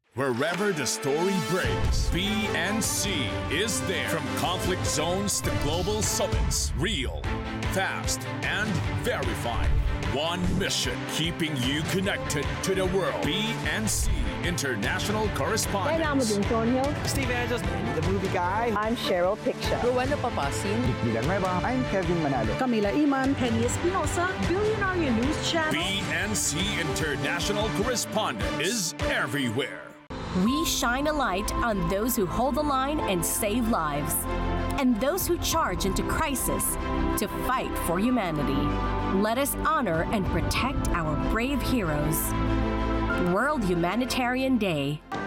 Wherever the story breaks, BNC is there. From conflict zones to global summits, real, fast, and verified. One mission, keeping you connected to the world. BNC International Kailangan mo Correspondence. din, Tonyo. Steve Angels, the movie guy. I'm Cheryl Piccia. Rowena Papasin. Villanueva. I'm Kevin Manalo. Camila Iman, Penny Espinosa, Billionaire News Channel. BNC International Correspondent is everywhere. We shine a light on those who hold the line and save lives, and those who charge into crisis to fight for humanity. Let us honor and protect our brave heroes. World Humanitarian Day.